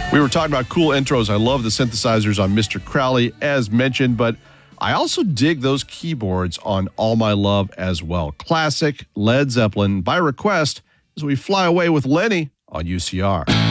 We were talking about cool intros. I love the synthesizers on Mr. Crowley, as mentioned, but I also dig those keyboards on All My Love as well. Classic Led Zeppelin by request as we fly away with Lenny on UCR.